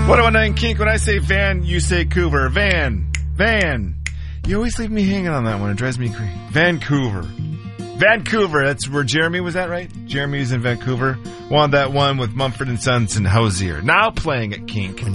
1019 Kink. When I say Van, you say Vancouver. Van. You always leave me hanging on that one. It drives me crazy. Vancouver. That's where Jeremy was at, right? Jeremy was in Vancouver. Wanted that one with Mumford & Sons and Hosier. Now playing at Kink.